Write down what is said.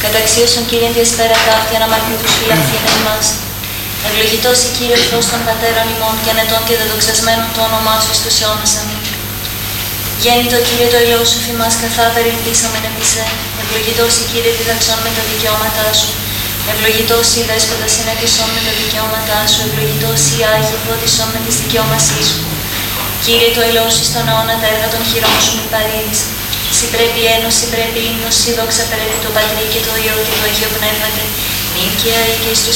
Καταξίωσον Κύριε διασπέρα ταύτη αναμαρτύρου τους φιλαθήνε ημάς. Ευλογητός η Κύριε Θεός των πατέρων ημών και ανετών και δεδοξασμένων το όνομά σου εις τους αιώνας. Αμήν. Γέννητο Κύριε το ηλαιό σου φημάς καθάπερ ελπίσαμεν εμείς. Ευλογητός η Κύριε διδαξών με τα δικαιώματά σου. Ευλογητός η Δέσποτα συνέτησόν με τα δικαιώματά σου. Ευλογητός η Άγιε φώτισόν με τις δικαιώμασή σου. Κύριε το ηλαιό σου στον αιώνα τα έργα των χειρών σου μη παρήνεις. Συ πρέπει ένωση, πρέπει ύμνος, συ δόξα πρέπει το Πατρί και το Υιό και το Αγίο Πνεύματε. Νυν και αεί και εις τους